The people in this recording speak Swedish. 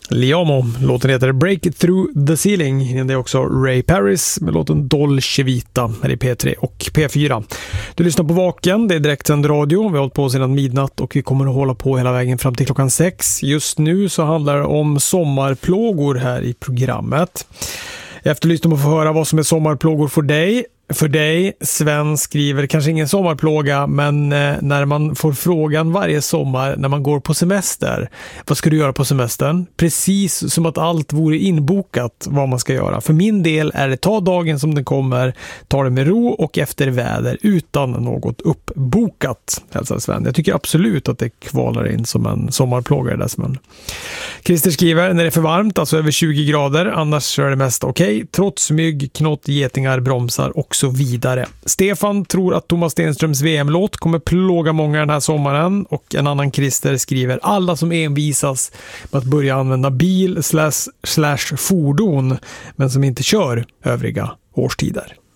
Liamo, låten heter Break It Through the Ceiling. Det är också Ray Paris med låten Dolce Vita här i P3 och P4. Du lyssnar på Vaken, det är direktsänd radio. Vi har hållit på sedan midnatt och vi kommer att hålla på hela vägen fram till klockan 6. Just nu så handlar det om sommarplågor här i programmet. Jag efterlyste om att få höra vad som är sommarplågor för dig. Sven skriver, kanske ingen sommarplåga, men när man får frågan varje sommar när man går på semester, vad ska du göra på semestern? Precis som att allt vore inbokat vad man ska göra. För min del är det ta dagen som den kommer, ta det med ro och efter väder utan något uppbokat, hälsar Sven. Jag tycker absolut att det kvalar in som en sommarplåga det där, Sven. Christer skriver, när det är för varmt, alltså över 20 grader, annars är det mest okej. Trots mygg, knott, getingar, bromsar och så vidare. Stefan tror att Thomas Stenströms VM-låt kommer plåga många den här sommaren, och en annan Christer skriver, alla som envisas med att börja använda bil / fordon men som inte kör övriga årstider.